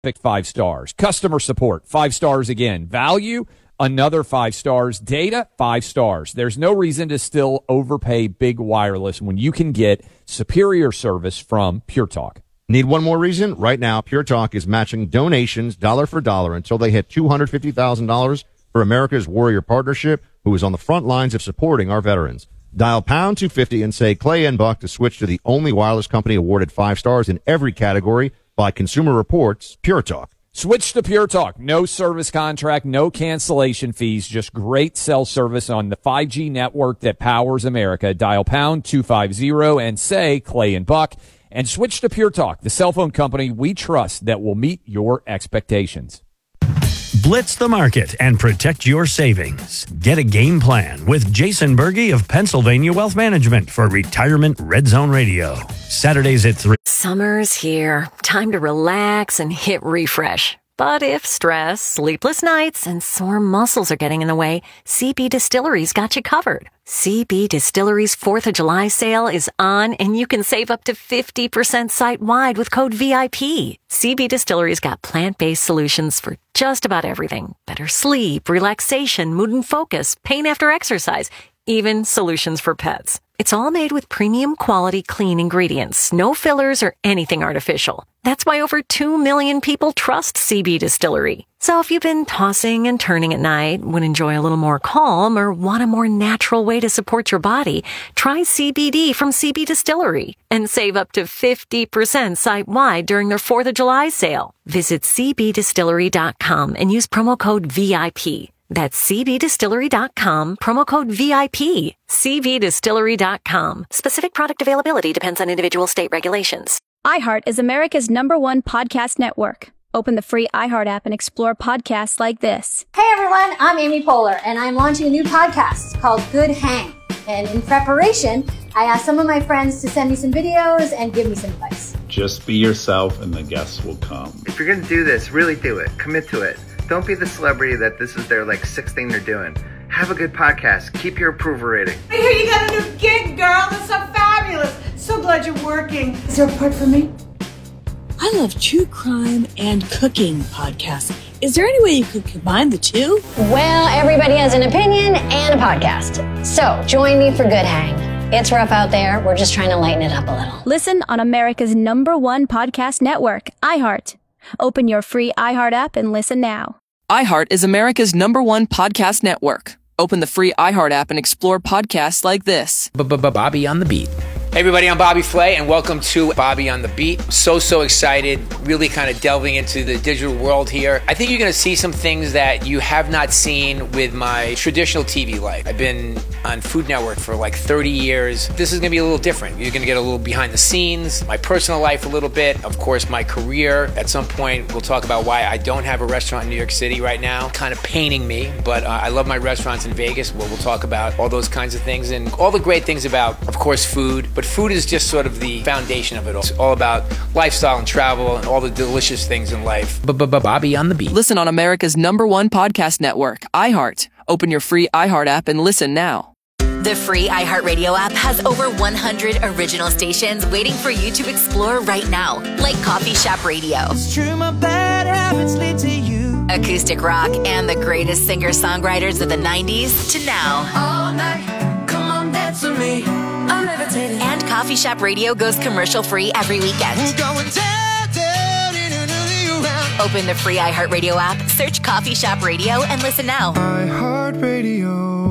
5 stars. Customer support, 5 stars again. Value, another 5 stars. Data, 5 stars. There's no reason to still overpay big wireless when you can get superior service from Pure Talk. Need one more reason? Right now, Pure Talk is matching donations dollar for dollar until they hit $250,000 for America's Warrior Partnership, who is on the front lines of supporting our veterans. Dial pound 250 and say Clay and Buck to switch to the only wireless company awarded 5 stars in every category by Consumer Reports, Pure Talk. Switch to Pure Talk. No service contract, no cancellation fees, just great cell service on the 5G network that powers America. Dial pound 250 and say Clay and Buck, and switch to Pure Talk, the cell phone company we trust that will meet your expectations. Blitz the market and protect your savings. Get a game plan with Jason Berge of Pennsylvania Wealth Management for Retirement Red Zone Radio. Saturdays at 3. Summer's here. Time to relax and hit refresh. But if stress, sleepless nights, and sore muscles are getting in the way, CB Distillery's got you covered. CB Distillery's 4th of July sale is on, and you can save up to 50% site-wide with code VIP. CB Distillery's got plant-based solutions for just about everything. Better sleep, relaxation, mood and focus, pain after exercise, even solutions for pets. It's all made with premium quality clean ingredients, no fillers or anything artificial. That's why over 2 million people trust CB Distillery. So if you've been tossing and turning at night, would enjoy a little more calm, or want a more natural way to support your body, try CBD from CB Distillery and save up to 50% site-wide during their 4th of July sale. Visit cbdistillery.com and use promo code VIP. That's cbdistillery.com, promo code VIP. cbdistillery.com. Specific product availability depends on individual state regulations. iHeart is America's #1 podcast network. Open the free iHeart app and explore podcasts like this. Hey everyone, I'm Amy Poehler, and I'm launching a new podcast called Good Hang. And in preparation, I asked some of my friends to send me some videos and give me some advice. Just be yourself and the guests will come. If you're going to do this, really do it. Commit to it. Don't be the celebrity that this is their 6th thing they're doing. Have a good podcast. Keep your approval rating. I hear you got a new gig, girl. That's so fabulous. So glad you're working. Is there a part for me? I love true crime and cooking podcasts. Is there any way you could combine the two? Well, everybody has an opinion and a podcast. So join me for Good Hang. It's rough out there. We're just trying to lighten it up a little. Listen on America's #1 podcast network, iHeart. Open your free iHeart app and listen now. iHeart is America's #1 podcast network. Open the free iHeart app and explore podcasts like this. Bobby on the Beat. Hey everybody, I'm Bobby Flay, and welcome to Bobby on the Beat. So excited, really kind of delving into the digital world here. I think you're going to see some things that you have not seen with my traditional TV life. I've been on Food Network for 30 years. This is going to be a little different. You're going to get a little behind the scenes, my personal life a little bit, of course my career. At some point, we'll talk about why I don't have a restaurant in New York City right now. Kind of paining me, but I love my restaurants in Vegas. We'll talk about all those kinds of things and all the great things about, of course, food. But food is just sort of the foundation of it all. It's all about lifestyle and travel and all the delicious things in life. Bobby on the Beat. Listen on America's #1 podcast network, iHeart. Open your free iHeart app and listen now. The free iHeartRadio app has over 100 original stations waiting for you to explore right now, like Coffee Shop Radio. It's true, my bad habits lead to you. Acoustic rock and the greatest singer-songwriters of the 90s to now. All night, come on, dance with me. I'm levitating. And Coffee Shop Radio goes commercial-free every weekend. We're going down, around. Open the free iHeartRadio app, search Coffee Shop Radio, and listen now. iHeartRadio.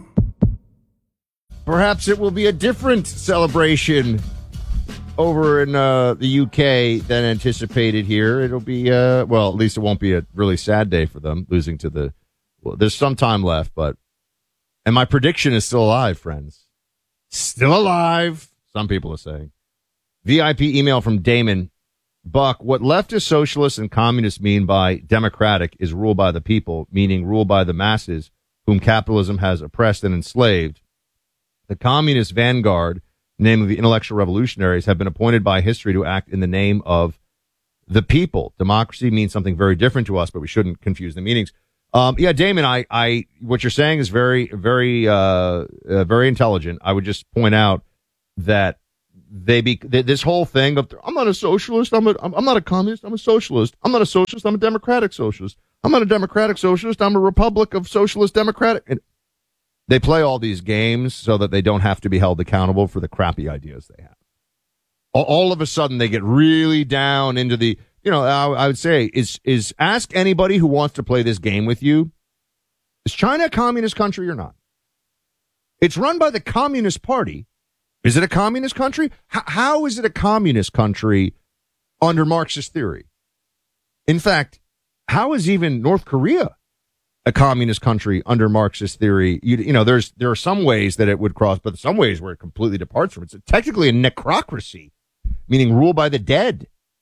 Perhaps it will be a different celebration over in the UK than anticipated here. It'll be, at least it won't be a really sad day for them, losing to the... Well, there's some time left, and my prediction is still alive, friends. Still alive, some people are saying. VIP email from Damon. Buck, what leftist socialists and communists mean by democratic is rule by the people, meaning rule by the masses, whom capitalism has oppressed and enslaved. The communist vanguard, namely the intellectual revolutionaries, have been appointed by history to act in the name of the people. Democracy means something very different to us, but we shouldn't confuse the meanings. Damon, what you're saying is very, very, very intelligent. I would just point out that this whole thing of, I'm not a socialist, I'm not a communist, I'm a socialist. I'm not a socialist, I'm a democratic socialist. I'm not a democratic socialist, I'm a republic of socialist democratic. And they play all these games so that they don't have to be held accountable for the crappy ideas they have. All of a sudden, they get really down into the, I would say, is ask anybody who wants to play this game with you, is China a communist country or not? It's run by the Communist Party. Is it a communist country? How is it a communist country under Marxist theory? In fact, how is even North Korea a communist country under Marxist theory? There are some ways that it would cross, but some ways where it completely departs from it. It's technically a necrocracy, meaning rule by the dead.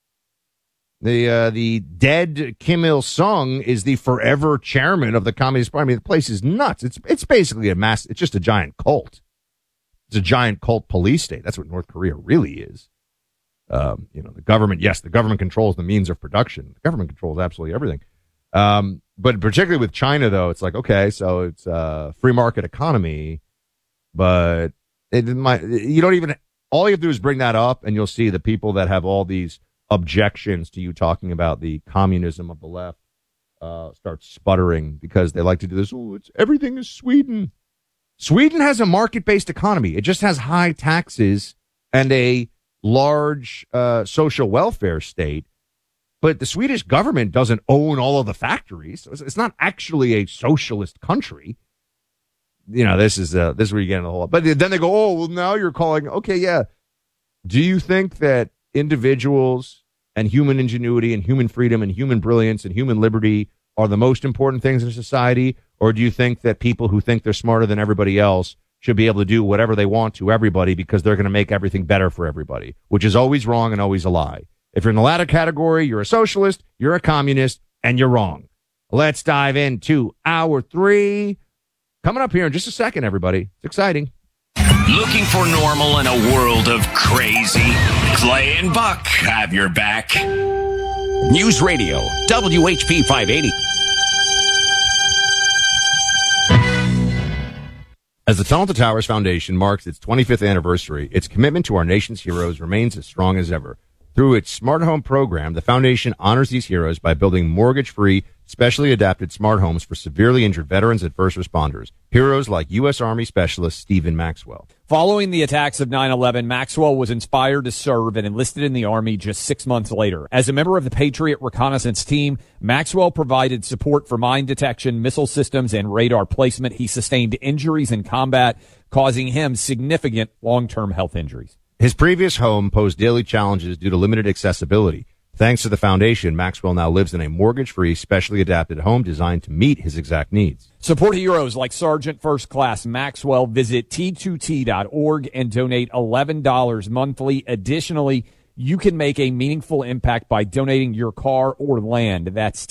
The dead Kim Il-sung is the forever chairman of the Communist Party. I mean, the place is nuts. It's basically it's just a giant cult. It's a giant cult police state. That's what North Korea really is. The government, yes, the government controls the means of production. The government controls absolutely everything. But particularly with China, though, it's like, okay, so it's a free market economy, but all you have to do is bring that up, and you'll see the people that have all these objections to you talking about the communism of the left start sputtering because they like to do this. Oh, everything is Sweden. Sweden has a market-based economy. It just has high taxes and a large social welfare state. But the Swedish government doesn't own all of the factories. So it's not actually a socialist country. This is where you get into the whole. But then they go, oh, well, now you're calling. Okay, yeah. Do you think that individuals and human ingenuity and human freedom and human brilliance and human liberty are the most important things in society? Or do you think that people who think they're smarter than everybody else should be able to do whatever they want to everybody because they're going to make everything better for everybody, which is always wrong and always a lie? If you're in the latter category, you're a socialist, you're a communist, and you're wrong. Let's dive into hour 3. Coming up here in just a second, everybody. It's exciting. Looking for normal in a world of crazy? Clay and Buck have your back. News Radio, WHP 580. As the Tunnel to Towers Foundation marks its 25th anniversary, its commitment to our nation's heroes remains as strong as ever. Through its Smart Home program, the foundation honors these heroes by building mortgage-free, specially adapted smart homes for severely injured veterans and first responders. Heroes like U.S. Army Specialist Stephen Maxwell. Following the attacks of 9/11, Maxwell was inspired to serve and enlisted in the Army just 6 months later. As a member of the Patriot Reconnaissance Team, Maxwell provided support for mine detection, missile systems, and radar placement. He sustained injuries in combat, causing him significant long-term health injuries. His previous home posed daily challenges due to limited accessibility. Thanks to the foundation, Maxwell now lives in a mortgage-free, specially adapted home designed to meet his exact needs. Support heroes like Sergeant First Class Maxwell. Visit T2T.org and donate $11 monthly. Additionally, you can make a meaningful impact by donating your car or land. That's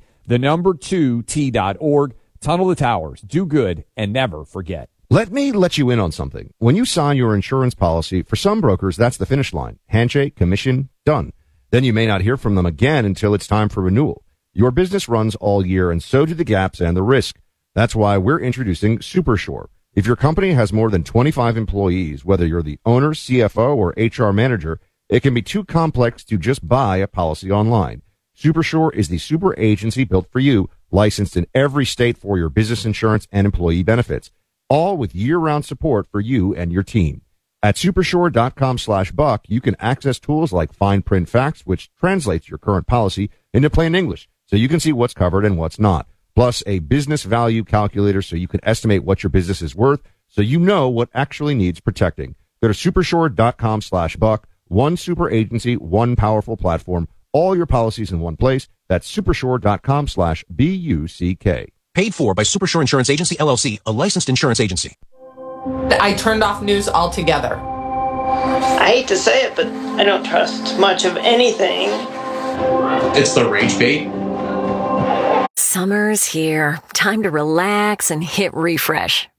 T2T.org. Tunnel to Towers. Do good and never forget. Let me let you in on something. When you sign your insurance policy, for some brokers, that's the finish line. Handshake, commission, done. Then you may not hear from them again until it's time for renewal. Your business runs all year, and so do the gaps and the risk. That's why we're introducing SuperSure. If your company has more than 25 employees, whether you're the owner, CFO, or HR manager, it can be too complex to just buy a policy online. SuperSure is the super agency built for you, licensed in every state for your business insurance and employee benefits, all with year-round support for you and your team. At supersure.com/buck, you can access tools like fine print facts, which translates your current policy into plain English, so you can see what's covered and what's not. Plus a business value calculator so you can estimate what your business is worth, so you know what actually needs protecting. Go to supersure.com/buck. One super agency, one powerful platform, all your policies in one place. That's supersure.com/BUCK. Paid for by Supersure Insurance Agency, LLC, a licensed insurance agency. I turned off news altogether. I hate to say it, but I don't trust much of anything. It's the rage bait. Summer's here. Time to relax and hit refresh.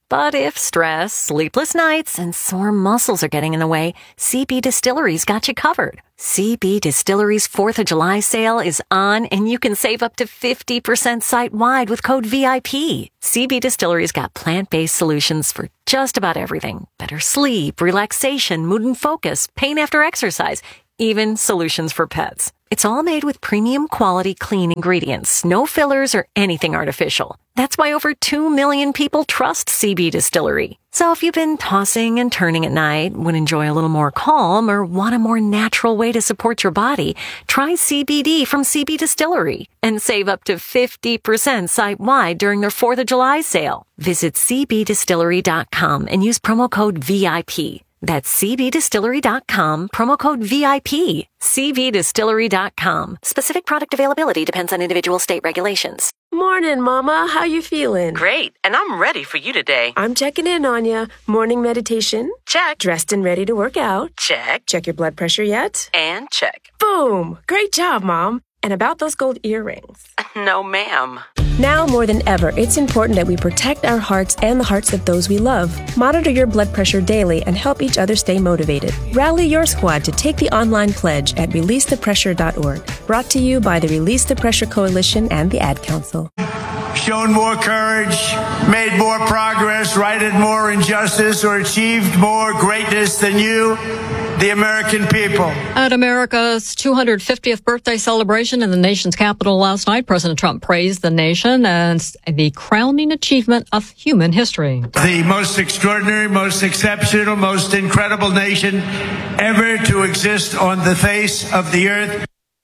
But if stress, sleepless nights, and sore muscles are getting in the way, CB Distillery's got you covered. CB Distillery's 4th of July sale is on, and you can save up to 50% site-wide with code VIP. CB Distillery's got plant-based solutions for just about everything. Better sleep, relaxation, mood and focus, pain after exercise, even solutions for pets. It's all made with premium quality clean ingredients, no fillers or anything artificial. That's why over 2 million people trust CB Distillery. So if you've been tossing and turning at night, would enjoy a little more calm, or want a more natural way to support your body, try CBD from CB Distillery and save up to 50% site-wide during their 4th of July sale. Visit cbdistillery.com and use promo code VIP. That's cbdistillery.com, promo code VIP. cbdistillery.com. Specific product availability depends on individual state regulations. Morning, Mama. How you feeling? Great, and I'm ready for you today. I'm checking in on ya. Morning meditation? Check. Dressed and ready to work out? Check. Check your blood pressure yet? And check. Boom! Great job, Mom. And about those gold earrings? No, ma'am. Now more than ever, it's important that we protect our hearts and the hearts of those we love. Monitor your blood pressure daily and help each other stay motivated. Rally your squad to take the online pledge at releasethepressure.org. Brought to you by the Release the Pressure Coalition and the Ad Council. Shown more courage, made more progress, righted more injustice, or achieved more greatness than you, the American people. At America's 250th birthday celebration in the nation's capital last night, President Trump praised the nation as the crowning achievement of human history. The most extraordinary, most exceptional, most incredible nation ever to exist on the face of the earth.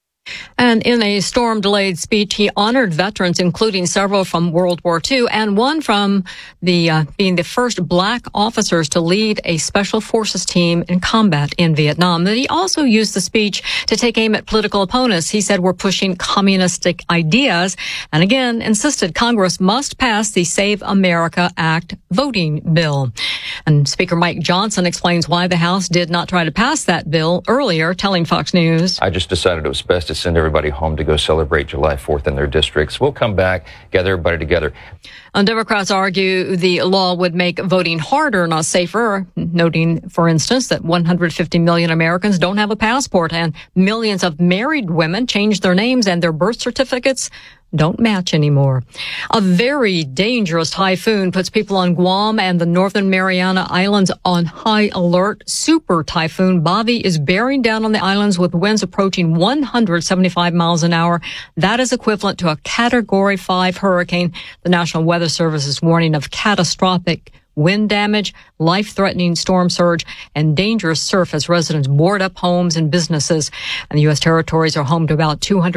And in a storm-delayed speech, he honored veterans, including several from World War II and one from being the first black officers to lead a special forces team in combat in Vietnam. But he also used the speech to take aim at political opponents. He said we're pushing communistic ideas and again insisted Congress must pass the Save America Act voting bill. And Speaker Mike Johnson explains why the House did not try to pass that bill earlier, telling Fox News, I just decided it was best to send everybody home to go celebrate July 4th in their districts. We'll come back, gather everybody together. And Democrats argue the law would make voting harder, not safer, noting, for instance, that 150 million Americans don't have a passport and millions of married women changed their names and their birth certificates don't match anymore. A very dangerous typhoon puts people on Guam and the Northern Mariana Islands on high alert. Super Typhoon Bobby is bearing down on the islands with winds approaching 175 miles an hour. That is equivalent to a Category 5 hurricane. The National Weather Service is warning of catastrophic wind damage, life-threatening storm surge, and dangerous surf as residents board up homes and businesses. And the U.S. territories are home to about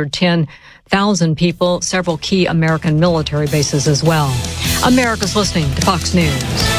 210,000 people, several key American military bases as well. America's listening to Fox News.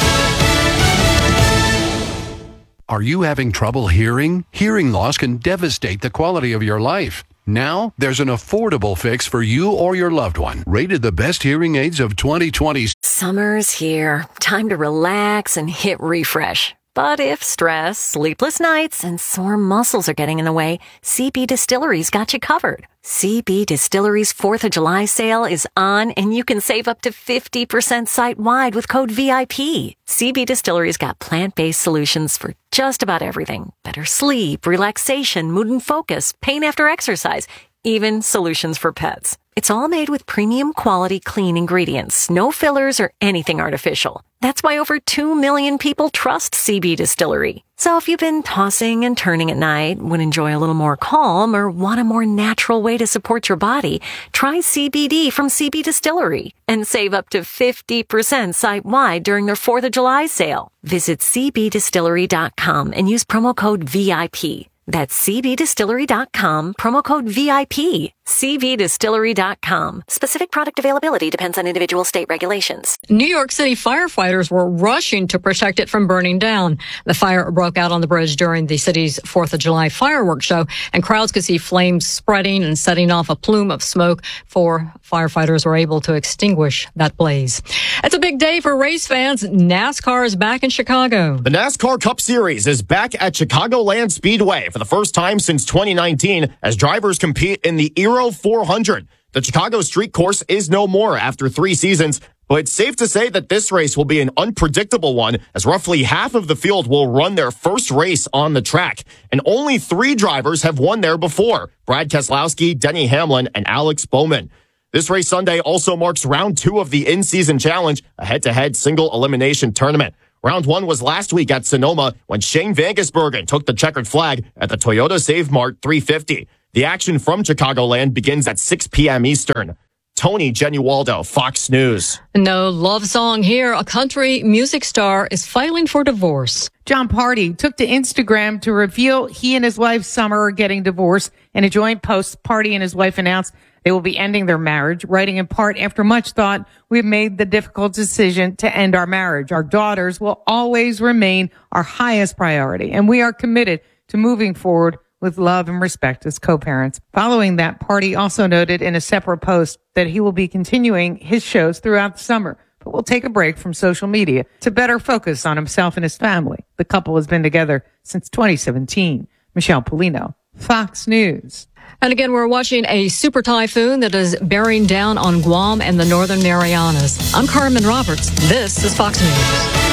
Are you having trouble hearing? Hearing loss can devastate the quality of your life. Now, there's an affordable fix for you or your loved one. Rated the best hearing aids of 2020. Summer's here. Time to relax and hit refresh. But if stress, sleepless nights, and sore muscles are getting in the way, CB Distillery's got you covered. CB Distillery's 4th of July sale is on, and you can save up to 50% site-wide with code VIP. CB Distillery's got plant-based solutions for just about everything. Better sleep, relaxation, mood and focus, pain after exercise, even solutions for pets. It's all made with premium quality clean ingredients, no fillers or anything artificial. That's why over 2 million people trust CB Distillery. So if you've been tossing and turning at night, would enjoy a little more calm, or want a more natural way to support your body, try CBD from CB Distillery and save up to 50% site-wide during their 4th of July sale. Visit cbdistillery.com and use promo code VIP. That's cbdistillery.com, promo code VIP. cbdistillery.com. Specific product availability depends on individual state regulations. New York City firefighters were rushing to protect it from burning down. The fire broke out on the bridge during the city's 4th of July fireworks show, and crowds could see flames spreading and setting off a plume of smoke. 4 firefighters were able to extinguish that blaze. It's a big day for race fans. NASCAR is back in Chicago. The NASCAR Cup Series is back at Chicagoland Speedway for the first time since 2019 as drivers compete in the Aero 400. The Chicago Street Course is no more after 3 seasons. But it's safe to say that this race will be an unpredictable one, as roughly half of the field will run their first race on the track. And only 3 drivers have won there before: Brad Keselowski, Denny Hamlin, and Alex Bowman. This race Sunday also marks round 2 of the in-season challenge, a head-to-head single elimination tournament. Round 1 was last week at Sonoma when Shane Van Gisbergen took the checkered flag at the Toyota Save Mart 350. The action from Chicagoland begins at 6 p.m. Eastern. Tony Genualdo, Fox News. No love song here. A country music star is filing for divorce. John Party took to Instagram to reveal he and his wife Summer are getting divorced. In a joint post, Party and his wife announced they will be ending their marriage, writing in part, "After much thought, we've made the difficult decision to end our marriage. Our daughters will always remain our highest priority, and we are committed to moving forward with love and respect as co-parents." Following that, Party also noted in a separate post that he will be continuing his shows throughout the summer, but will take a break from social media to better focus on himself and his family. The couple has been together since 2017. Michelle Polino, Fox News. And again, we're watching a super typhoon that is bearing down on Guam and the Northern Marianas. I'm Carmen Roberts. This is Fox News.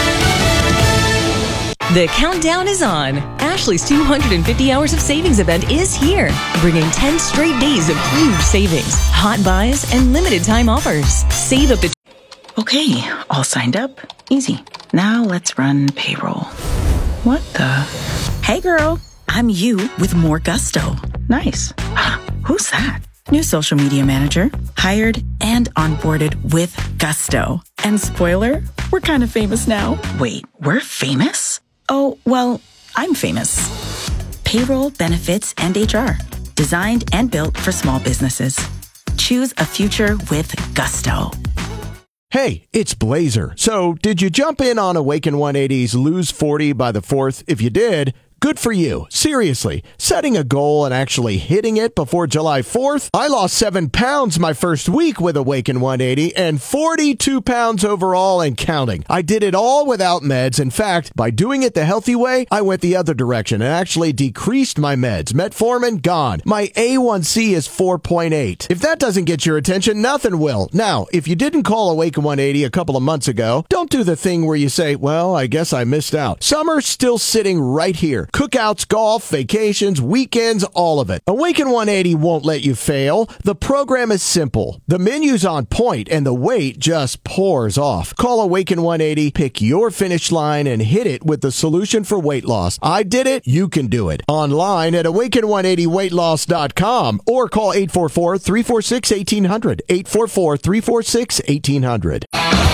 The countdown is on. Ashley's 250 Hours of Savings event is here, bringing 10 straight days of huge savings, hot buys, and limited time offers. Save up to... Okay, all signed up. Easy. Now let's run payroll. What the? Hey girl, I'm you with more gusto. Nice. Who's that? New social media manager, hired and onboarded with gusto. And spoiler, we're kind of famous now. Wait, we're famous? Oh, well, I'm famous. Payroll, benefits, and HR. Designed and built for small businesses. Choose a future with gusto. Hey, it's Blazer. So, did you jump in on Awaken 180's Lose 40 by the 4th? If you did, good for you. Seriously, setting a goal and actually hitting it before July 4th? I lost 7 pounds my first week with Awaken 180 and 42 pounds overall and counting. I did it all without meds. In fact, by doing it the healthy way, I went the other direction and actually decreased my meds. Metformin, gone. My A1C is 4.8. If that doesn't get your attention, nothing will. Now, if you didn't call Awaken 180 a couple of months ago, don't do the thing where you say, well, I guess I missed out. Summer's still sitting right here. Cookouts, golf, vacations, weekends, all of it. Awaken 180 won't let you fail. The program is simple. The menu's on point and the weight just pours off. Call Awaken 180, pick your finish line, and hit it with the solution for weight loss. I did it. You can do it. Online at awaken180weightloss.com or call 844-346-1800. 844-346-1800.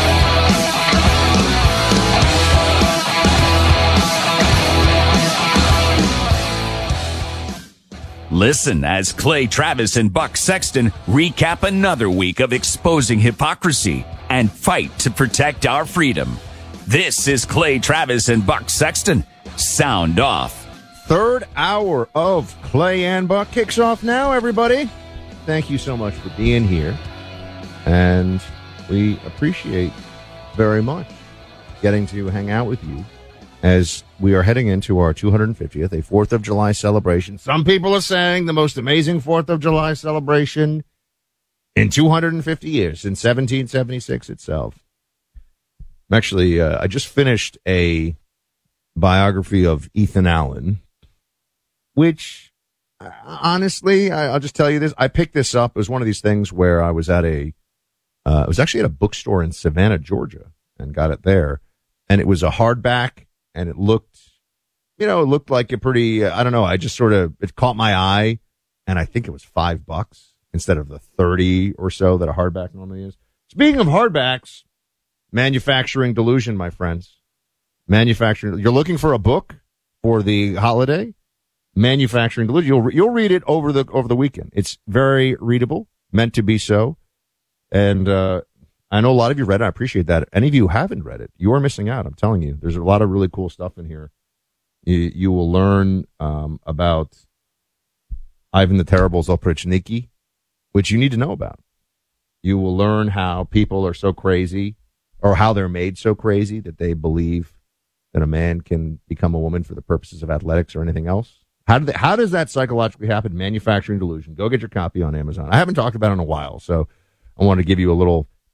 Listen as Clay Travis and Buck Sexton recap another week of exposing hypocrisy and fight to protect our freedom. This is Clay Travis and Buck Sexton. Sound off. Third hour of Clay and Buck kicks off now, everybody. Thank you so much for being here. And we appreciate very much getting to hang out with you as we are heading into our 250th, a 4th of July celebration. Some people are saying the most amazing 4th of July celebration in 250 years, in 1776 itself. Actually, I just finished a biography of Ethan Allen, which, honestly, I'll just tell you this. I picked this up. It was one of these things where I was at it was actually at a bookstore in Savannah, Georgia, and got it there. And it was a hardback. And it looked like a pretty, I don't know, it caught my eye, and I think it was $5 instead of the 30 or so that a hardback normally is. Speaking of hardbacks, manufacturing delusion, my friends. Manufacturing, you're looking for a book for the holiday? Manufacturing delusion. You'll read it over the weekend. It's very readable, meant to be so. And, I know a lot of you read it. I appreciate that. Any of you who haven't read it, you are missing out. I'm telling you, there's a lot of really cool stuff in here. You will learn about Ivan the Terrible's Oprichniki, which you need to know about. You will learn how people are so crazy, or how they're made so crazy that they believe that a man can become a woman for the purposes of athletics or anything else. How does that psychologically happen? Manufacturing delusion. Go get your copy on Amazon. I haven't talked about it in a while, so I want to give you a little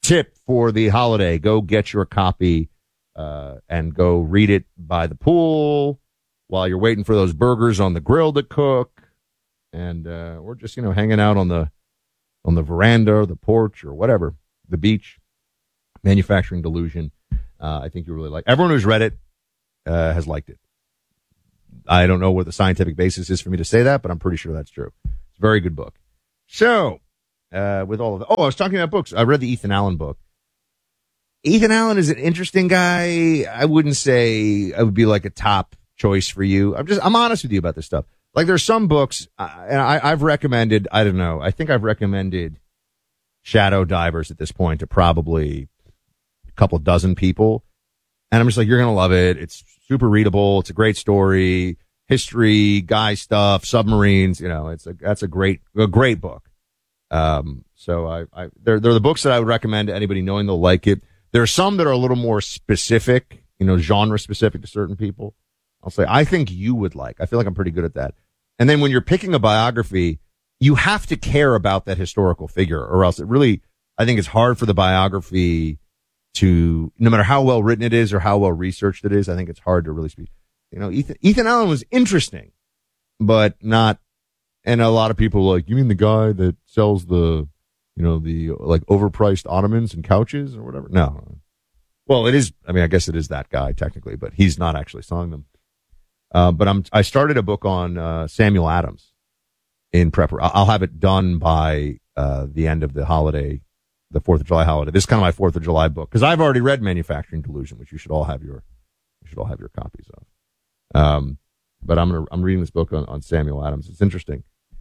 tip for the holiday. Go get your copy and go read it by the pool while you're waiting for those burgers on the grill to cook. And or just, hanging out on the veranda or the porch or whatever, the beach. Manufacturing Delusion. I think you really like. Everyone who's read it has liked it. I don't know what the scientific basis is for me to say that, but I'm pretty sure that's true. It's a very good book. So, with all of that, I was talking about books. I read the Ethan Allen book. Ethan Allen is an interesting guy. I wouldn't say I would be like a top choice for you. I'm honest with you about this stuff. Like, there's some books, and I've recommended, I don't know, I think I've recommended Shadow Divers at this point to probably a couple dozen people. And I'm just like, you're going to love it. It's super readable. It's a great story, history, guy stuff, submarines. That's a great book. So they're the books that I would recommend to anybody knowing they'll like it. There are some that are a little more specific, genre specific to certain people. I'll say, I think you would like. I feel like I'm pretty good at that. And then when you're picking a biography, you have to care about that historical figure, or else it really, I think it's hard for the biography to, no matter how well written it is or how well researched it is, I think it's hard to really speak. Ethan Allen was interesting, but not, and a lot of people are like, you mean the guy that sells the like overpriced ottomans and couches or whatever? No. Well, it is, I guess it is that guy technically, but he's not actually selling them. But I started a book on Samuel Adams in prep. I'll have it done by the end of the holiday, the 4th of July holiday. This is kind of my 4th of July book, because I've already read Manufacturing Delusion, which you should all have your copies of. But I'm reading this book on Samuel Adams. It's interesting.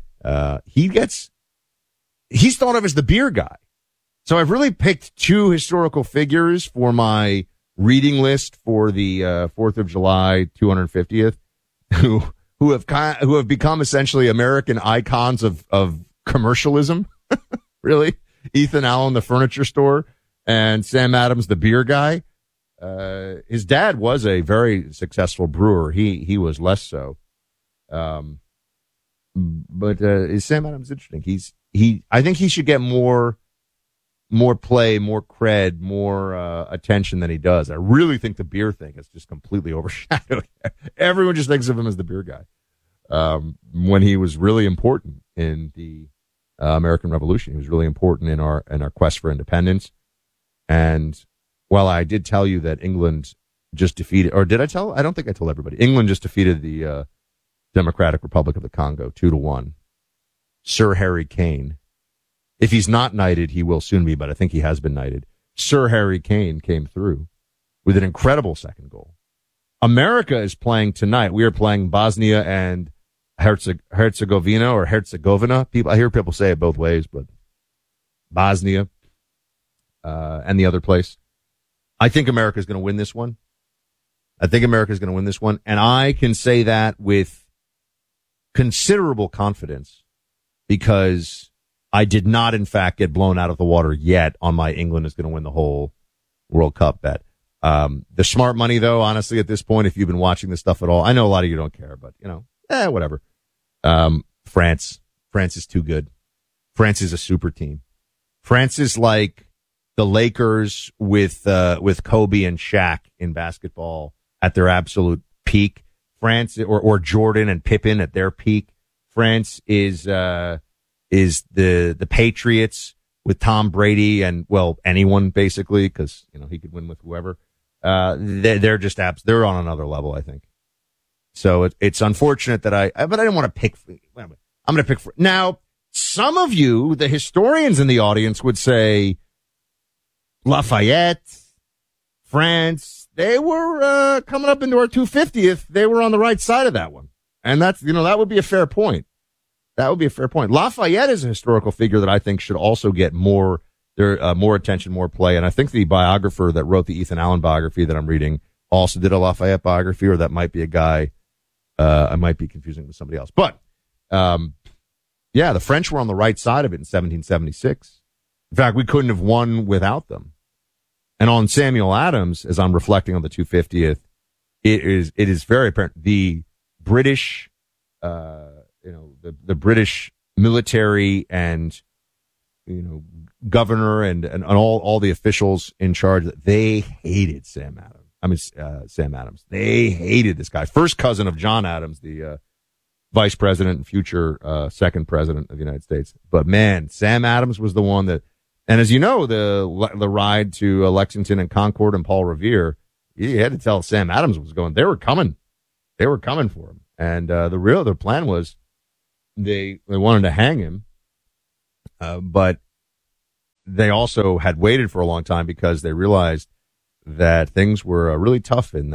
He's thought of as the beer guy. So I've really picked two historical figures for my reading list for the 4th of July 250th, who have become essentially American icons of commercialism. Really, Ethan Allen, the furniture store, and Sam Adams, the beer guy. His dad was a very successful brewer. He was less so. But Sam Adams is interesting. I think he should get more play, more cred, more attention than he does. I really think the beer thing is just completely overshadowed. Everyone just thinks of him as the beer guy, when he was really important in the American Revolution. He was really important in our quest for independence. And while I did tell you that England just defeated, or did I tell? I don't think I told everybody. England just defeated the Democratic Republic of the Congo 2-1. Sir Harry Kane. If he's not knighted, he will soon be, but I think he has been knighted. Sir Harry Kane came through with an incredible second goal. America is playing tonight. We are playing Bosnia and Herzegovina or Herzegovina. I hear people say it both ways, but Bosnia and the other place. I think America is going to win this one. And I can say that with considerable confidence, because I did not, in fact, get blown out of the water yet on my England is going to win the whole World Cup bet. The smart money, though, honestly, at this point, if you've been watching this stuff at all, I know a lot of you don't care, but, whatever. France is too good. France is a super team. France is like the Lakers with Kobe and Shaq in basketball at their absolute peak. France or Jordan and Pippen at their peak. France is the Patriots with Tom Brady and, well, anyone basically, because, he could win with whoever. They're just they're on another level, I think. So it's unfortunate that but I didn't want to pick. I'm going to pick now. Some of you, the historians in the audience, would say Lafayette, France, they were coming up into our 250th. They were on the right side of that one. And that's, that would be a fair point. Lafayette is a historical figure that I think should also get more attention, more play. And I think the biographer that wrote the Ethan Allen biography that I'm reading also did a Lafayette biography, or that might be a guy. I might be confusing with somebody else. But, the French were on the right side of it in 1776. In fact, we couldn't have won without them. And on Samuel Adams, as I'm reflecting on the 250th, it is very apparent the British, the British military and governor and all the officials in charge, they hated Sam Adams. They hated this guy. First cousin of John Adams, the vice president and future second president of the United States. But man, Sam Adams was the one that, and as you know, the ride to Lexington and Concord and Paul Revere, you had to tell Sam Adams was going. They were coming for him. And their plan was they wanted to hang him, but they also had waited for a long time because they realized that things were really tough in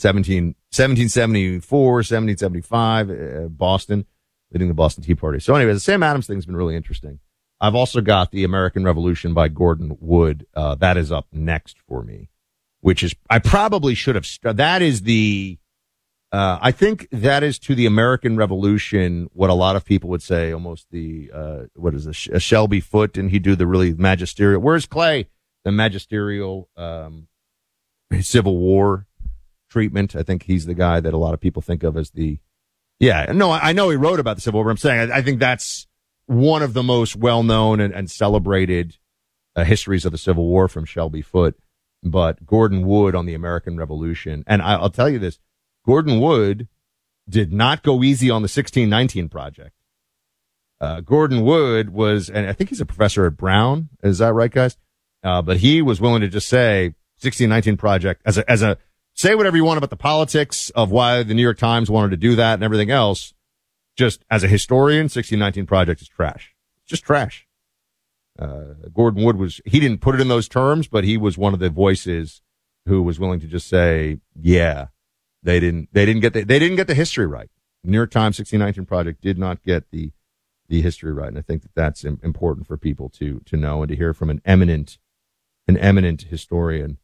1774, 1775, Boston, leading the Boston Tea Party. So anyway, the Sam Adams thing's been really interesting. I've also got The American Revolution by Gordon Wood. That is up next for me, which is, I probably should have, that is the, I think that is to the American Revolution what a lot of people would say almost the, a Shelby Foote, and he'd do the really magisterial, where's Clay? The magisterial, Civil War treatment. I think he's the guy that a lot of people think of as I know he wrote about the Civil War, but I'm saying I think that's one of the most well-known and celebrated histories of the Civil War from Shelby Foote. But Gordon Wood on the American Revolution, and I'll tell you this, Gordon Wood did not go easy on the 1619 Project. Gordon Wood was, and I think he's a professor at Brown. Is that right, guys? But he was willing to just say 1619 Project as a say whatever you want about the politics of why the New York Times wanted to do that and everything else. Just as a historian, 1619 Project is trash. It's just trash. Gordon Wood he didn't put it in those terms, but he was one of the voices who was willing to just say, yeah, they didn't get the history right. New York Times 1619 Project did not get the history right. And I think that that's important for people to know and to hear from an eminent historian.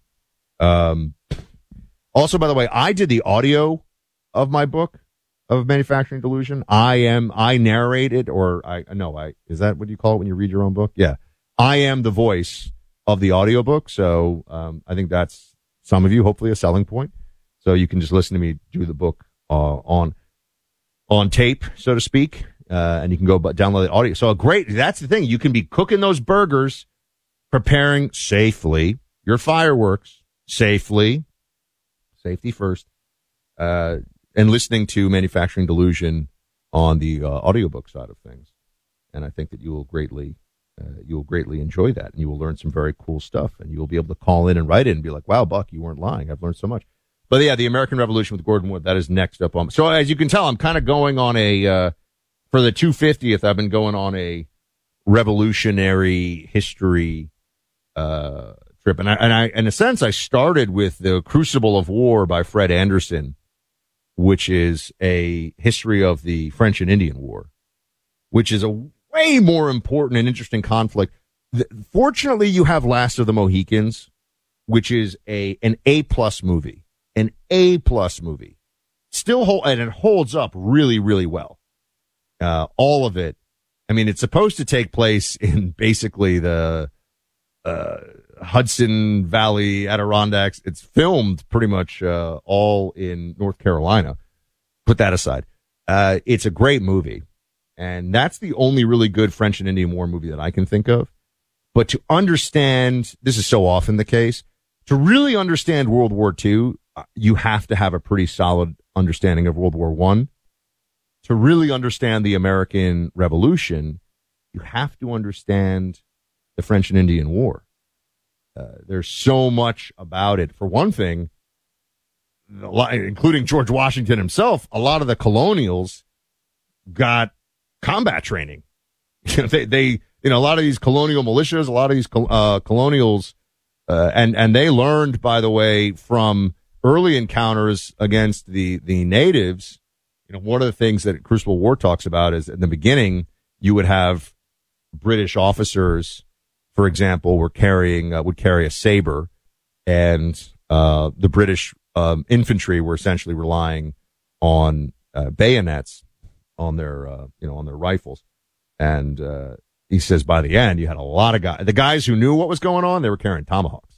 Also, by the way, I did the audio of my book of Manufacturing Delusion. I narrated, is that what you call it when you read your own book? Yeah. I am the voice of the audiobook. So, I think that's some of you, hopefully a selling point. So you can just listen to me do the book, on tape, so to speak. And you can go download the audio. So that's the thing. You can be cooking those burgers, preparing safely your fireworks safely, safety first, and listening to Manufacturing Delusion on the audiobook side of things. And I think that you will greatly enjoy that, and you will learn some very cool stuff, and you will be able to call in and write it and be like, wow, Buck, you weren't lying. I've learned so much. But yeah, the American Revolution with Gordon Wood, that is next up on. So as you can tell, I'm kind of going on for the 250th, I've been going on a revolutionary history, trip. And I, in a sense, I started with The Crucible of War by Fred Anderson, which is a history of the French and Indian War, which is a way more important and interesting conflict. Fortunately, you have Last of the Mohicans, which is an A-plus movie, still and it holds up really, really well. All of it. I mean, it's supposed to take place in basically the, Hudson Valley, Adirondacks. It's filmed pretty much, all in North Carolina. Put that aside. It's a great movie. And that's the only really good French and Indian War movie that I can think of. But to understand, this is so often the case, to really understand World War II, you have to have a pretty solid understanding of World War I. To really understand the American Revolution, you have to understand the French and Indian War. There's so much about it. For one thing, including George Washington himself, a lot of the colonials got combat training. They a lot of these colonial militias, a lot of these colonials, and they learned, by the way, from early encounters against the natives. One of the things that Crucible War talks about is in the beginning, you would have British officers, for example, would carry a saber, and the British infantry were essentially relying on bayonets on their rifles. And he says by the end, you had a lot of guys. The guys who knew what was going on, they were carrying tomahawks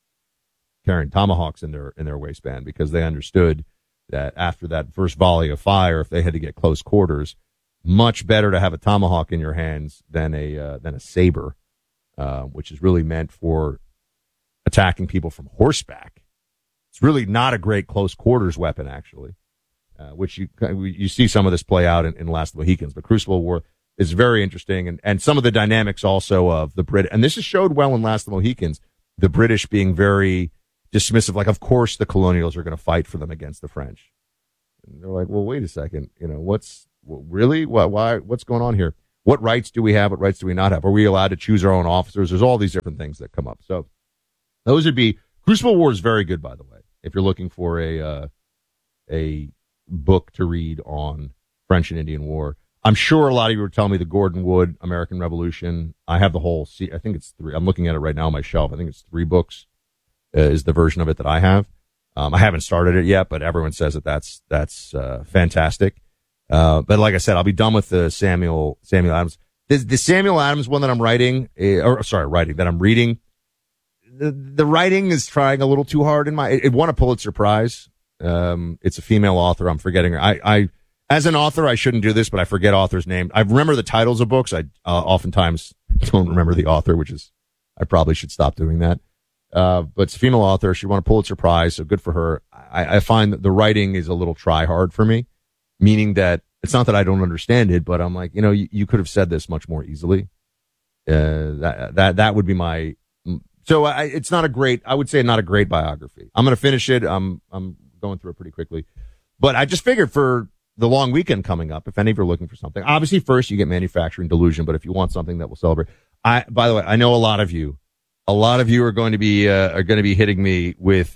in their waistband, because they understood that after that first volley of fire, if they had to get close quarters, much better to have a tomahawk in your hands than a saber. which is really meant for attacking people from horseback. It's really not a great close quarters weapon, actually, which you see some of this play out in Last of the Mohicans. But Crucible War is very interesting, and some of the dynamics also of the Brit. And this is showed well in Last of the Mohicans, the British being very dismissive, like, of course the colonials are going to fight for them against the French. And they're like, well, wait a second, what's going on here? What rights do we have? What rights do we not have? Are we allowed to choose our own officers? There's all these different things that come up. So those would be, Crucible War is very good, by the way, if you're looking for a book to read on French and Indian War. I'm sure a lot of you were telling me the Gordon Wood American Revolution. I have the whole, I think it's 3. I'm looking at it right now on my shelf. I think it's 3 books is the version of it that I have. I haven't started it yet, but everyone says that that's fantastic. But like I said, I'll be done with the Samuel Adams. The Samuel Adams one that I'm that I'm reading. The writing is trying a little too hard it won a Pulitzer Prize. It's a female author. I'm forgetting her. I as an author, I shouldn't do this, but I forget authors' names. I remember the titles of books. I oftentimes don't remember the author, I probably should stop doing that. But it's a female author. She won a Pulitzer Prize, so good for her. I find that the writing is a little try hard for me, meaning that it's not that I don't understand it, but I'm like, you could have said this much more easily. That would be my. So it's not a great. I would say not a great biography. I'm going to finish it. I'm going through it pretty quickly, but I just figured for the long weekend coming up, if any of you are looking for something, obviously first you get Manufacturing Delusion, but if you want something that will celebrate, by the way, I know a lot of you are going to be hitting me with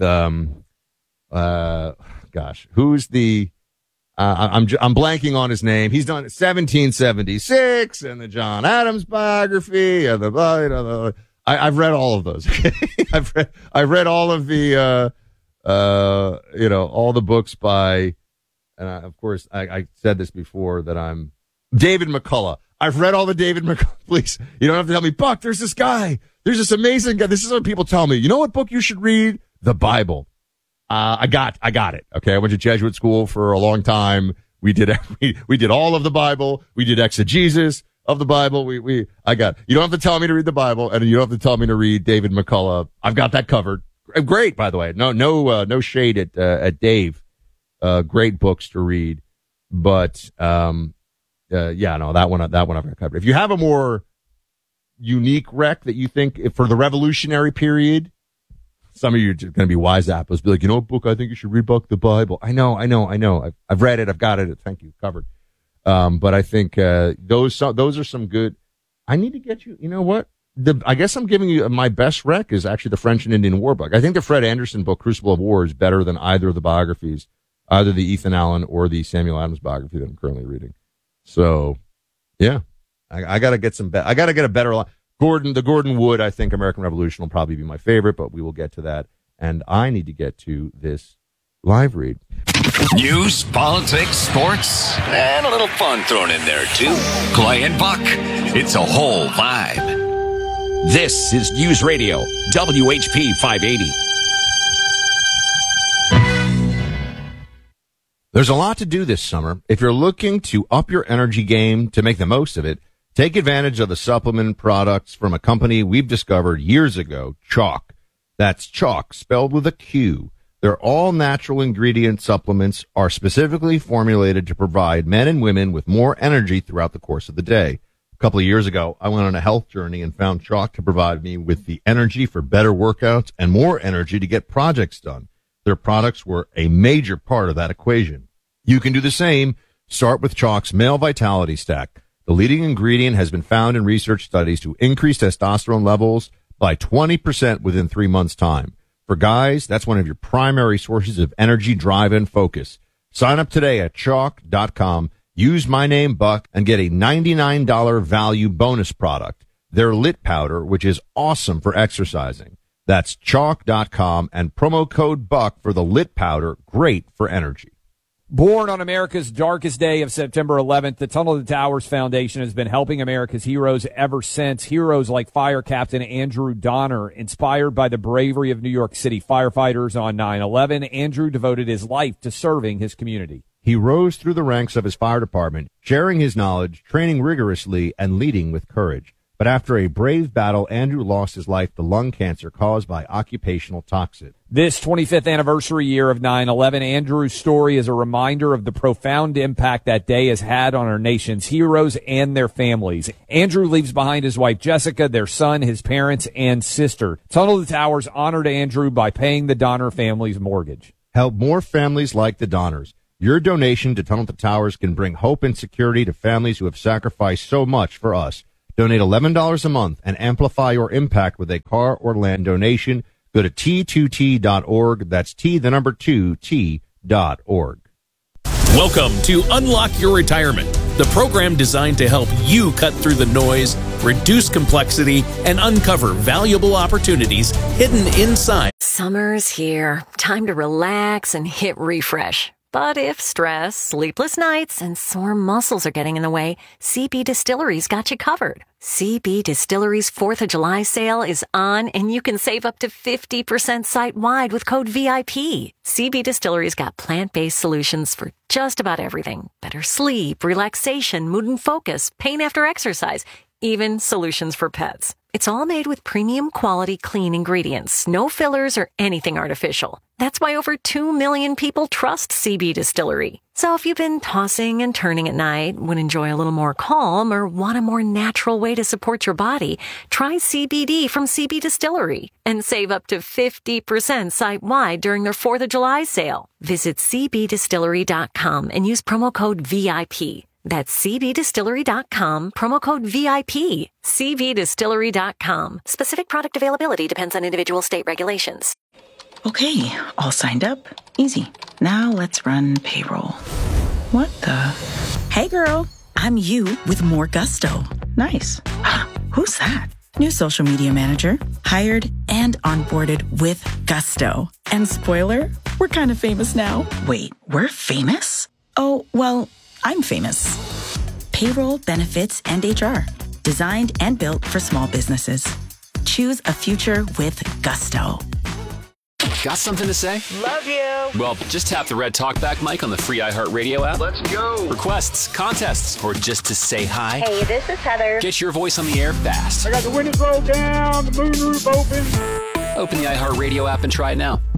who's the I'm blanking on his name. He's done 1776 and the John Adams biography and I've read all of those. I've read all of the all the books by, and of course I said this before that I'm David McCullough. I've read all the David McCullough. Please, you don't have to tell me, Buck, there's this guy. There's this amazing guy. This is what people tell me. You know what book you should read? The Bible. I got it. Okay. I went to Jesuit school for a long time. We did all of the Bible. We did exegesis of the Bible. You don't have to tell me to read the Bible, and you don't have to tell me to read David McCullough. I've got that covered. Great, by the way. No shade at Dave. Great books to read. But, that one I've got covered. If you have a more unique rec that you think for the Revolutionary period, some of you are going to be wise apples, be like, you know what book I think you should read? Book the Bible. I know. I've read it. I've got it. Thank you. Covered. But I think, those are some good, I need to get you, you know what? I guess I'm giving you my best rec is actually the French and Indian War book. I think the Fred Anderson book, Crucible of War, is better than either of the biographies, either the Ethan Allen or the Samuel Adams biography that I'm currently reading. So, yeah, I got to get I got to get a better the Gordon Wood, I think American Revolution will probably be my favorite, but we will get to that. And I need to get to this live read. News, politics, sports, and a little fun thrown in there, too. Clay and Buck. It's a whole vibe. This is News Radio, WHP 580. There's a lot to do this summer. If you're looking to up your energy game to make the most of it, take advantage of the supplement products from a company we've discovered years ago, Chalk. That's Chalk, spelled with a Q. Their all-natural ingredient supplements are specifically formulated to provide men and women with more energy throughout the course of the day. A couple of years ago, I went on a health journey and found Chalk to provide me with the energy for better workouts and more energy to get projects done. Their products were a major part of that equation. You can do the same. Start with Chalk's Male Vitality Stack. The leading ingredient has been found in research studies to increase testosterone levels by 20% within 3 months' time. For guys, that's one of your primary sources of energy, drive, and focus. Sign up today at chalk.com. Use my name, Buck, and get a $99 value bonus product. Their Lit Powder, which is awesome for exercising. That's chalk.com and promo code Buck for the Lit Powder. Great for energy. Born on America's darkest day of September 11th, the Tunnel to Towers Foundation has been helping America's heroes ever since. Heroes like Fire Captain Andrew Donner, inspired by the bravery of New York City firefighters on 9/11. Andrew devoted his life to serving his community. He rose through the ranks of his fire department, sharing his knowledge, training rigorously, and leading with courage. But after a brave battle, Andrew lost his life to lung cancer caused by occupational toxin. This 25th anniversary year of 9/11, Andrew's story is a reminder of the profound impact that day has had on our nation's heroes and their families. Andrew leaves behind his wife Jessica, their son, his parents, and sister. Tunnel to Towers honored Andrew by paying the Donner family's mortgage. Help more families like the Donners. Your donation to Tunnel to Towers can bring hope and security to families who have sacrificed so much for us. Donate $11 a month and amplify your impact with a car or land donation. Go to T2T.org. That's T2T.org. Welcome to Unlock Your Retirement, the program designed to help you cut through the noise, reduce complexity, and uncover valuable opportunities hidden inside. Summer's here. Time to relax and hit refresh. But if stress, sleepless nights, and sore muscles are getting in the way, CB Distillery's got you covered. CB Distillery's 4th of July sale is on, and you can save up to 50% site-wide with code VIP. CB Distillery's got plant-based solutions for just about everything. Better sleep, relaxation, mood and focus, pain after exercise, even solutions for pets. It's all made with premium quality clean ingredients, no fillers or anything artificial. That's why over 2 million people trust CB Distillery. So if you've been tossing and turning at night, would enjoy a little more calm, or want a more natural way to support your body, try CBD from CB Distillery and save up to 50% site-wide during their 4th of July sale. Visit cbdistillery.com and use promo code VIP. That's cbdistillery.com, promo code VIP. cbdistillery.com. Specific product availability depends on individual state regulations. Okay, all signed up. Easy. Now let's run payroll. What the? Hey girl, I'm you with more gusto. Nice. Who's that? New social media manager. Hired and onboarded with gusto. And spoiler, we're kind of famous now. Wait, we're famous? Oh, well, I'm famous. Payroll, benefits, and HR. Designed and built for small businesses. Choose a future with gusto. Got something to say? Love you. Well, just tap the red talkback mic on the free iHeartRadio app. Let's go. Requests, contests, or just to say hi. Hey, this is Heather. Get your voice on the air fast. I got the windows rolled down, the moonroof open. Open the iHeartRadio app and try it now.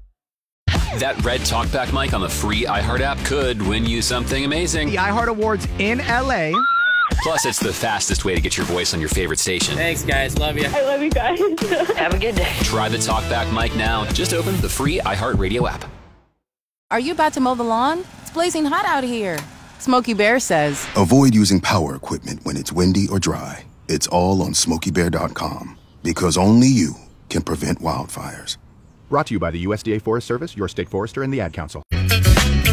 That red talkback mic on the free iHeart app could win you something amazing. The iHeart Awards in LA. Plus, it's the fastest way to get your voice on your favorite station. Thanks, guys. Love you. I love you guys. Have a good day. Try the talkback mic now. Just open the free iHeartRadio app. Are you about to mow the lawn? It's blazing hot out here. Smokey Bear says, avoid using power equipment when it's windy or dry. It's all on SmokeyBear.com. Because only you can prevent wildfires. Brought to you by the USDA Forest Service, your state forester, and the Ad Council.